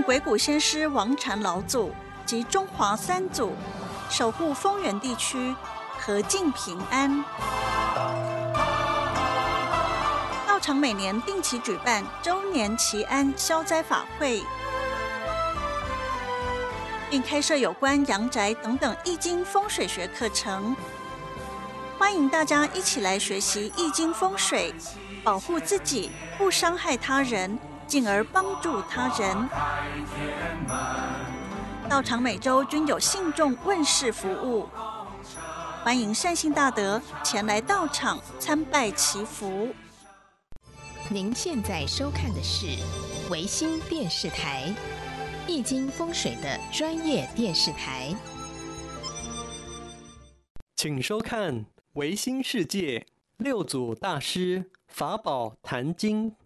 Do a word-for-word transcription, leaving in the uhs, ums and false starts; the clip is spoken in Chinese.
鬼谷先师王禅老祖及中华三祖，守护丰原地区和敬平安。道场每年定期举办周年祈安消灾法会，并开设有关阳宅等等易经风水学课程，欢迎大家一起来学习易经风水，保护自己，不伤害他人，进而帮助他人。道场每周均有信众问事服务，欢迎善信大德前来道场参拜祈福。 您现在收看的是维新电视台易经风水的专业电视台， 请收看维新世界六祖大师法宝坛经。